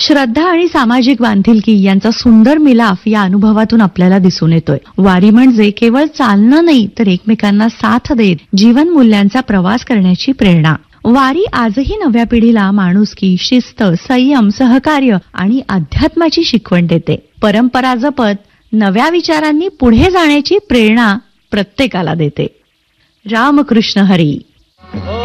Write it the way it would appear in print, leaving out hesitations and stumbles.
श्रद्धा आणि सामाजिक बांधिलकी यांचा सुंदर मिलाफ या अनुभवातून आपल्याला दिसून येतोय. वारी म्हणजे केवळ चालणं नाही, तर एकमेकांना साथ देत जीवन मूल्यांचा प्रवास करण्याची प्रेरणा. वारी आजही नव्या पिढीला माणुसकी, शिस्त, संयम, सहकार्य आणि अध्यात्माची शिकवण देते. परंपरा जपत नव्या विचारांनी पुढे जाण्याची प्रेरणा प्रत्येकाला देते. रामकृष्ण हरी.